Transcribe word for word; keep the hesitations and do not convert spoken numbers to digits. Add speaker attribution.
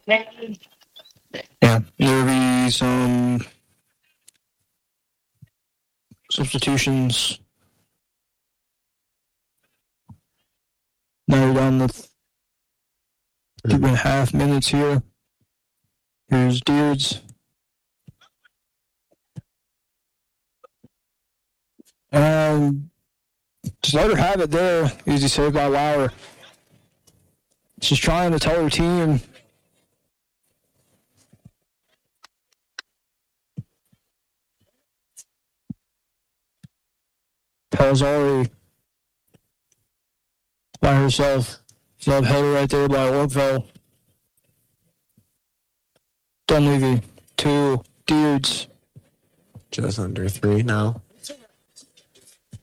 Speaker 1: Yeah, there'll be some substitutions. Now we're down to two and a half minutes here. Here's Deards. And just let her have it there. Easy save by Lauer. She's trying to tell her team. Pelzari by herself. Sub header right there by Orville. Dunleavy to Deards.
Speaker 2: Just under three now.